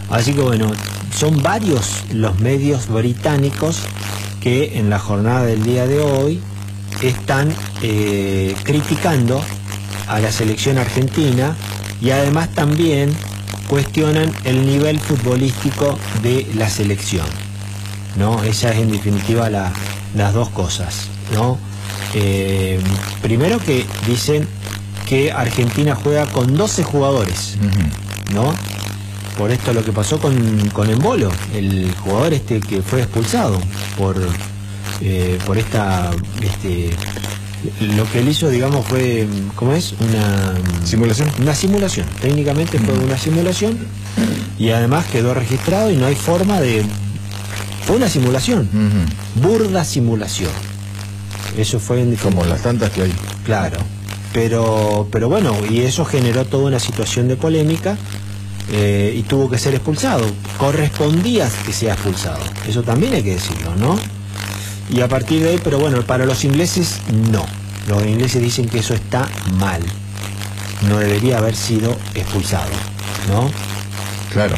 Así que bueno, son varios los medios británicos que en la jornada del día de hoy están criticando a la selección argentina y además también cuestionan el nivel futbolístico de la selección, ¿no? Esa es en definitiva las dos cosas, ¿no? Primero que dicen que Argentina juega con 12 jugadores, ¿no? Por esto lo que pasó con Embolo, el jugador que fue expulsado por esta lo que él hizo, digamos, fue, ¿cómo es? Una simulación. Técnicamente fue una simulación y además quedó registrado y no hay forma de... Fue una simulación, burda simulación. Eso fue en... Como las tantas que hay. Claro, pero bueno, y eso generó toda una situación de polémica y tuvo que ser expulsado. Correspondía que sea expulsado, eso también hay que decirlo, ¿no? Y a partir de ahí, pero bueno, para los ingleses no. Los ingleses dicen que eso está mal. No debería haber sido expulsado, ¿no? Claro.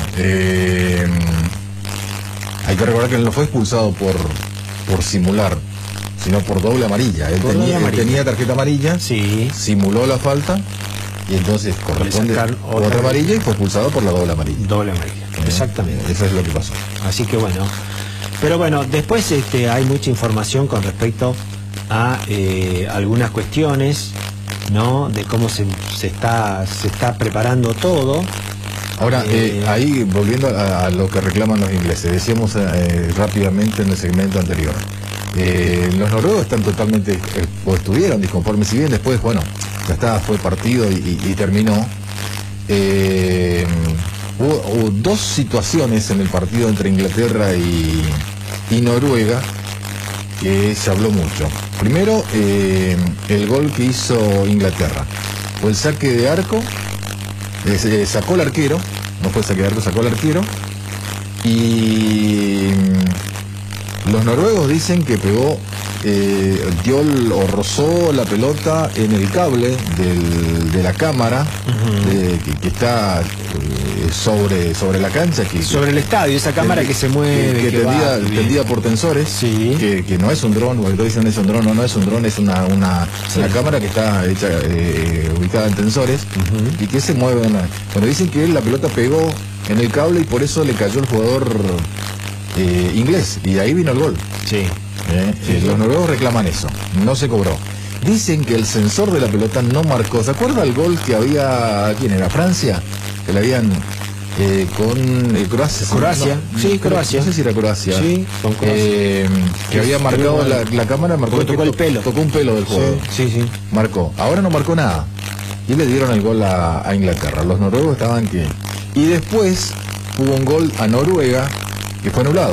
Hay que recordar que él no fue expulsado por simular, sino por doble amarilla. Él tenía tarjeta amarilla, sí, simuló la falta y entonces corresponde otra amarilla y fue expulsado por la doble amarilla. Doble amarilla, exactamente. Eso es lo que pasó. Así que bueno... Pero bueno, después hay mucha información con respecto a algunas cuestiones, ¿no? De cómo se está preparando todo. Ahora, ahí volviendo a lo que reclaman los ingleses, decíamos rápidamente en el segmento anterior, los noruegos están totalmente, o estuvieron disconformes, si bien después, bueno, ya está, fue partido y terminó. Hubo dos situaciones en el partido entre Inglaterra y Noruega que se habló mucho. Primero, el gol que hizo Inglaterra fue el saque de arco, sacó el arquero, no fue saque de arco, sacó el arquero, y los noruegos dicen que pegó, dio o rozó la pelota en el cable de la cámara que está sobre la cancha, sobre el estadio, esa cámara que se mueve, que tendida por tensores, sí, que no es un dron, porque todos dicen es un dron, no es un dron, es una cámara que está hecha, ubicada en tensores y que se mueve. Bueno, dicen que la pelota pegó en el cable y por eso le cayó el jugador inglés y ahí vino el gol. Sí. Los noruegos reclaman eso, no se cobró. Dicen que el sensor de la pelota no marcó. ¿Se acuerda el gol que había, quién era, Francia? Que le habían con Croacia. Croacia, no, sí, Croacia. No sé si era Croacia. Sí, con Croacia. Que había marcado la cámara, marcó tocó el pelo. Tocó un pelo del juego. Sí. Marcó. Ahora no marcó nada. Y le dieron el gol a Inglaterra. Los noruegos estaban que... Y después hubo un gol a Noruega que fue anulado.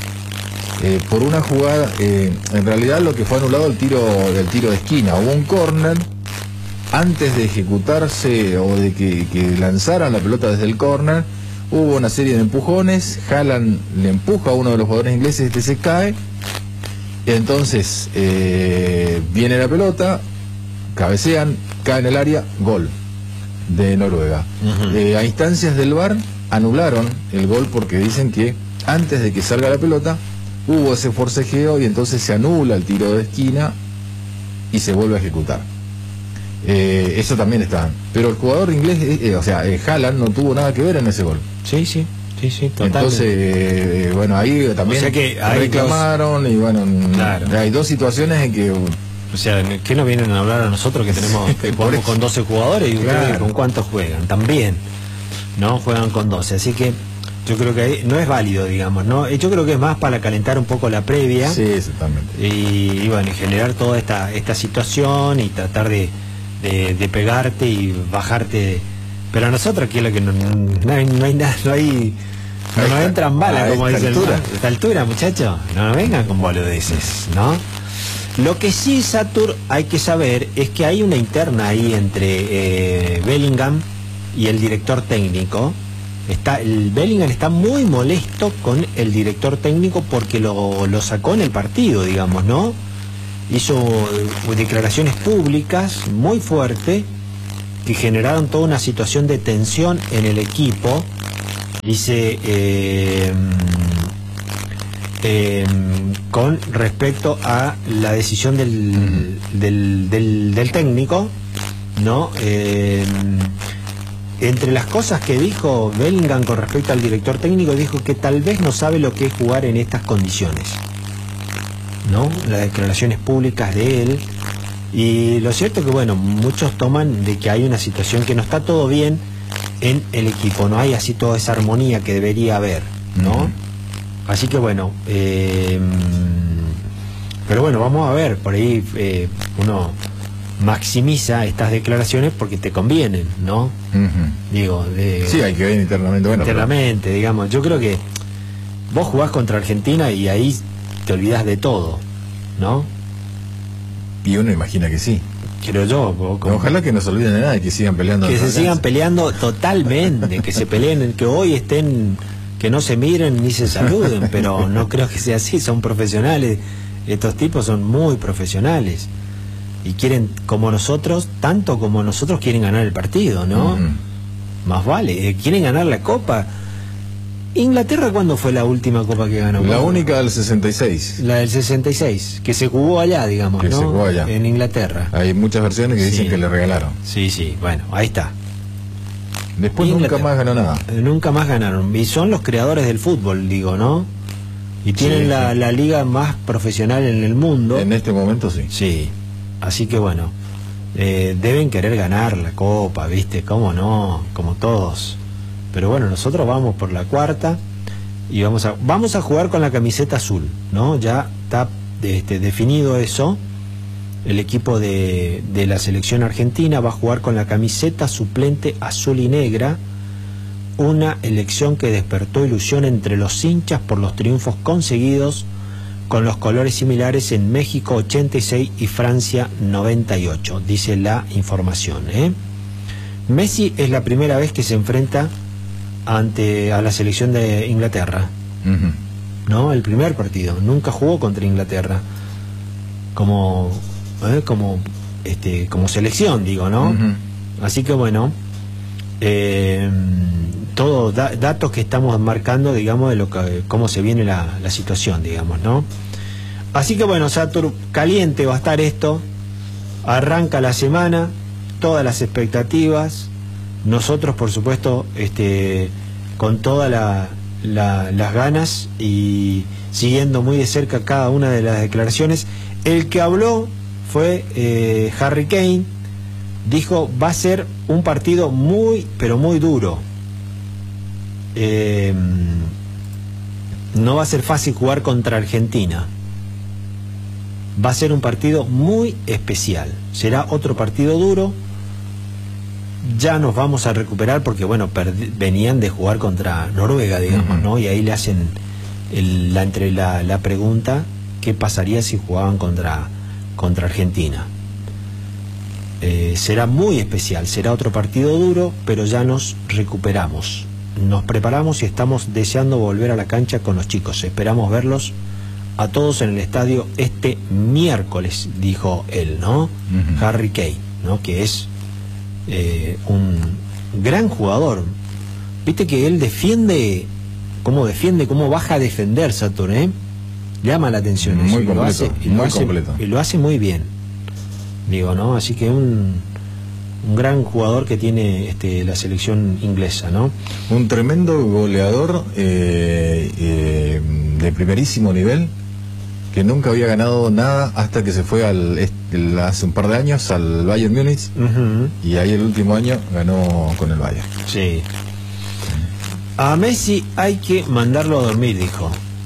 Por una jugada, en realidad lo que fue anulado el tiro de esquina. Hubo un córner antes de ejecutarse o de que lanzaran la pelota desde el córner. Hubo una serie de empujones. Haaland le empuja a uno de los jugadores ingleses, se cae. Entonces viene la pelota, cabecean, cae en el área, gol de Noruega. A instancias del VAR anularon el gol porque dicen que antes de que salga la pelota hubo ese forcejeo y entonces se anula el tiro de esquina y se vuelve a ejecutar. Eso también está. Pero el jugador inglés, Haaland, no tuvo nada que ver en ese gol. Sí, totalmente. Entonces, bueno, ahí también, o sea que reclamaron y bueno, claro, hay dos situaciones en que... O sea, ¿qué nos vienen a hablar a nosotros que tenemos que jugamos con 12 jugadores y claro, con cuántos juegan? También, ¿no? Juegan con 12, así que yo creo que ahí no es válido, digamos, ¿no? Yo creo que es más para calentar un poco la previa. Sí, exactamente. Y bueno, y generar toda esta situación y tratar de pegarte y bajarte. Pero a nosotros aquí es lo que no hay nada, no nos entran balas, como dicen. A esta altura, muchachos, no vengan con boludeces, ¿no? Lo que sí, Satur, hay que saber es que hay una interna ahí entre Bellingham y el director técnico. El Bellingham está muy molesto con el director técnico porque lo sacó en el partido, digamos, ¿no? Hizo declaraciones públicas muy fuertes que generaron toda una situación de tensión en el equipo Dice, con respecto a la decisión del técnico, ¿no? Entre las cosas que dijo Bellingham con respecto al director técnico, dijo que tal vez no sabe lo que es jugar en estas condiciones, ¿no? Las declaraciones públicas de él. Y lo cierto es que, bueno, muchos toman de que hay una situación que no está todo bien en el equipo, no hay así toda esa armonía que debería haber, ¿no? Así que bueno, pero bueno, vamos a ver, por ahí uno maximiza estas declaraciones porque te convienen, ¿no? Digo, sí, hay que ver internamente. Bueno, internamente, pero... digamos, yo creo que vos jugás contra Argentina y ahí te olvidás de todo, ¿no? Y uno imagina que sí. Creo yo. Ojalá que no se olviden de nada y que sigan peleando. Que se sigan peleando totalmente, que se peleen, que hoy estén, que no se miren ni se saluden, pero no creo que sea así, son profesionales, estos tipos son muy profesionales y quieren, como nosotros, tanto como nosotros quieren ganar el partido, ¿no? Más vale, quieren ganar la Copa. Inglaterra, ¿cuándo fue la última Copa que ganó? La única del 66. La del 66, que se jugó allá, digamos, que ¿no? Se jugó allá. En Inglaterra. Hay muchas versiones que dicen que le regalaron. Sí, bueno, ahí está. Después nunca más ganó nada. Nunca más ganaron. Y son los creadores del fútbol, digo, ¿no? Y tienen la liga más profesional en el mundo. En este momento sí. Sí. Así que bueno, deben querer ganar la Copa, ¿viste? ¿Cómo no? Como todos. Pero bueno, nosotros vamos por la cuarta y vamos a jugar con la camiseta azul, ¿no? Ya está definido eso. El equipo de la selección argentina va a jugar con la camiseta suplente azul y negra, una elección que despertó ilusión entre los hinchas por los triunfos conseguidos con los colores similares en México 86 y Francia 98, dice la información, ¿eh? Messi es la primera vez que se enfrenta a la selección de Inglaterra, ¿no? El primer partido, nunca jugó contra Inglaterra como selección, digo, ¿no? Así que bueno, todos datos que estamos marcando, digamos, de cómo se viene la situación, digamos, ¿no? Así que bueno, Satur, caliente va a estar esto, arranca la semana, todas las expectativas. Nosotros, por supuesto, con todas las ganas y siguiendo muy de cerca cada una de las declaraciones. El que habló fue Harry Kane, dijo, va a ser un partido muy, pero muy duro. No va a ser fácil jugar contra Argentina. Va a ser un partido muy especial. Será otro partido duro. Ya nos vamos a recuperar porque, bueno, venían de jugar contra Noruega, digamos, ¿no? Y ahí le hacen la pregunta, ¿qué pasaría si jugaban contra Argentina? Será muy especial, será otro partido duro, pero ya nos recuperamos. Nos preparamos y estamos deseando volver a la cancha con los chicos. Esperamos verlos a todos en el estadio este miércoles, dijo él, ¿no? Harry Kane, ¿no? Que es un gran jugador. Viste que él defiende, cómo baja a defender, Saturn, ¿eh? Llama la atención. Muy completo, y lo hace muy bien, digo, ¿no? Así que un gran jugador que tiene la selección inglesa, ¿no? Un tremendo goleador de primerísimo nivel, que nunca había ganado nada hasta que se fue hace un par de años al Bayern Múnich, y ahí el último año ganó con el Bayern. Sí. A Messi hay que mandarlo a dormir, dijo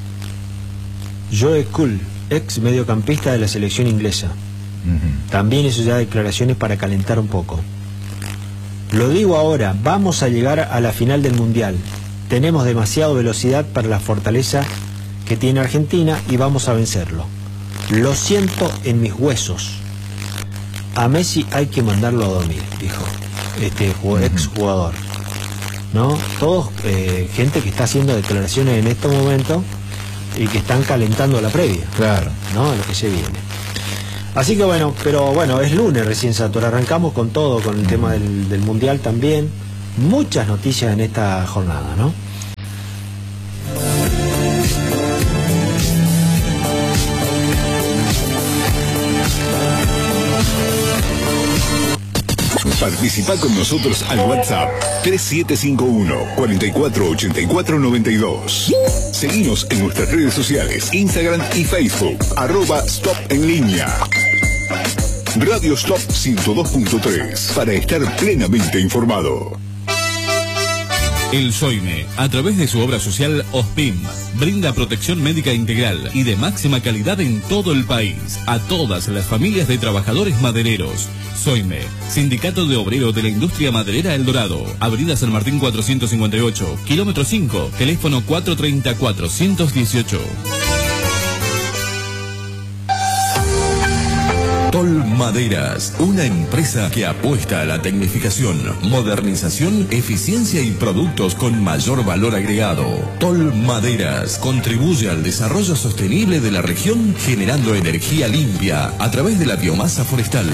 Joe Kuhl, ex mediocampista de la selección inglesa. También hizo ya declaraciones para calentar un poco. Lo digo ahora, vamos a llegar a la final del Mundial. Tenemos demasiada velocidad para la fortaleza que tiene Argentina y vamos a vencerlo. Lo siento en mis huesos. A Messi hay que mandarlo a dormir, dijo ex jugador, ¿no? Todos gente que está haciendo declaraciones en estos momentos y que están calentando la previa, claro, ¿no? A lo que se viene. Así que bueno, pero bueno, es lunes recién, Sator, arrancamos con todo, con el tema del Mundial también. Muchas noticias en esta jornada, ¿no? Participa con nosotros al WhatsApp 3751 448492. Seguinos en nuestras redes sociales, Instagram y Facebook, @Stop en línea. Radio Stop 102.3, para estar plenamente informado. El SOIME, a través de su obra social OSPIM, brinda protección médica integral y de máxima calidad en todo el país a todas las familias de trabajadores madereros. SOIME, Sindicato de Obreros de la Industria Maderera El Dorado, Avenida San Martín 458, kilómetro 5, teléfono 430-418. Tol Maderas, una empresa que apuesta a la tecnificación, modernización, eficiencia y productos con mayor valor agregado. Tol Maderas contribuye al desarrollo sostenible de la región generando energía limpia a través de la biomasa forestal.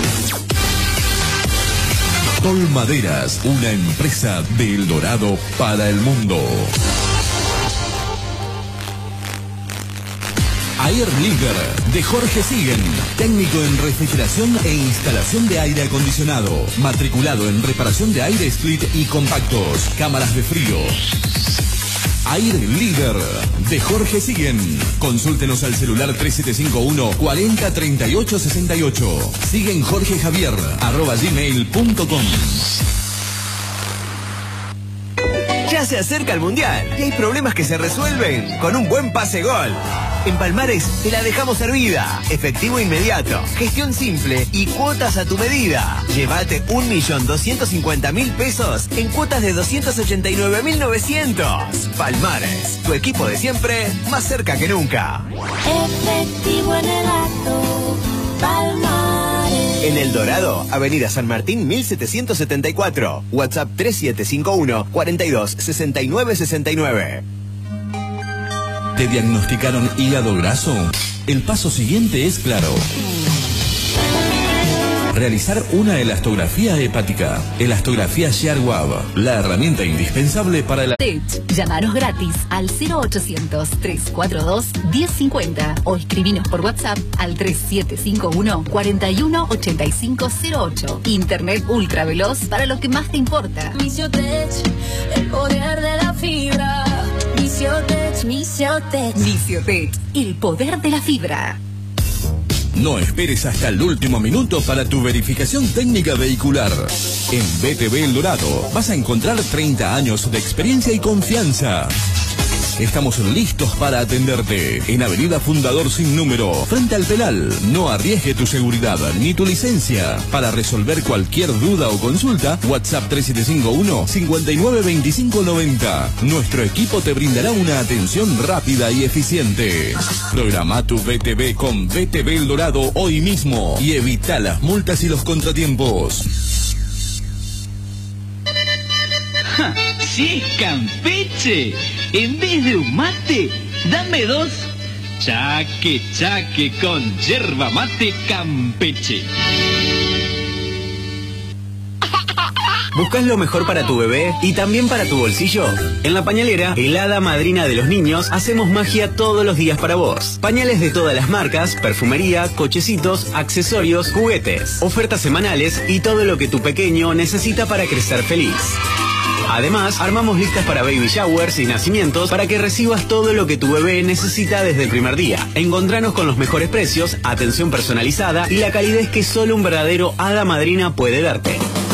Tol Maderas, una empresa de El Dorado para el mundo. Air Leader de Jorge Siguen, técnico en refrigeración e instalación de aire acondicionado, matriculado en reparación de aire split y compactos, cámaras de frío. Air Leader de Jorge Siguen. Consúltenos al celular 3751 40 38 68. Siguen Jorge Javier @gmail.com. Ya se acerca el Mundial y hay problemas que se resuelven con un buen pase gol. En Palmares te la dejamos servida. Efectivo inmediato, gestión simple y cuotas a tu medida. Llévate 1.250.000 pesos en cuotas de 289.900. Palmares, tu equipo de siempre, más cerca que nunca. Efectivo en el acto, Palmares. En El Dorado, Avenida San Martín 1774. WhatsApp 3751 42 69 69. ¿Te diagnosticaron hígado graso? El paso siguiente es claro. Realizar una elastografía hepática. Elastografía ShareWab, la herramienta indispensable para la... Llamaros gratis al 0800-342-1050 o escribinos por WhatsApp al 3751 418508. Internet ultra veloz para lo que más te importa. Misiotech, el poder de la fibra. Misiotech, Misiotech. Misiotech, el poder de la fibra. No esperes hasta el último minuto para tu verificación técnica vehicular. En BTV El Dorado vas a encontrar 30 años de experiencia y confianza. Estamos listos para atenderte. En Avenida Fundador Sin Número, frente al penal. No arriesgue tu seguridad ni tu licencia. Para resolver cualquier duda o consulta, WhatsApp 3751 592590. Nuestro equipo te brindará una atención rápida y eficiente. Programa tu BTV con BTV El Dorado hoy mismo y evita las multas y los contratiempos. ¡Ja! ¡Sí, Campeche! En vez de un mate, dame 2 chaque chaque con yerba mate Campeche. ¿Buscas lo mejor para tu bebé y también para tu bolsillo? En La Pañalera, el hada madrina de los niños, hacemos magia todos los días para vos. Pañales de todas las marcas, perfumería, cochecitos, accesorios, juguetes, ofertas semanales y todo lo que tu pequeño necesita para crecer feliz. Además, armamos listas para baby showers y nacimientos para que recibas todo lo que tu bebé necesita desde el primer día. Encontranos con los mejores precios, atención personalizada y la calidez que solo un verdadero hada madrina puede darte.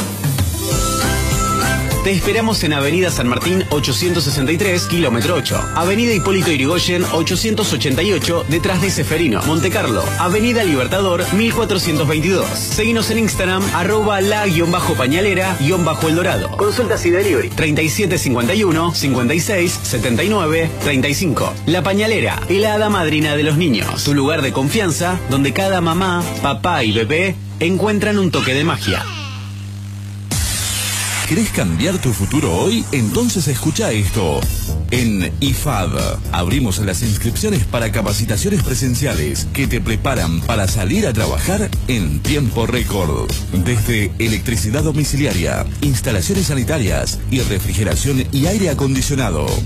Te esperamos en Avenida San Martín 863, kilómetro 8. Avenida Hipólito Yrigoyen 888, detrás de Ceferino, Montecarlo. Avenida Libertador 1422. Seguinos en Instagram, @la_pañalera_El Dorado. Consultas y delivery 3751 56 79 35. La Pañalera, la hada madrina de los niños. Tu lugar de confianza, donde cada mamá, papá y bebé encuentran un toque de magia. ¿Querés cambiar tu futuro hoy? Entonces escucha esto. En IFAD abrimos las inscripciones para capacitaciones presenciales que te preparan para salir a trabajar en tiempo récord. Desde electricidad domiciliaria, instalaciones sanitarias y refrigeración y aire acondicionado.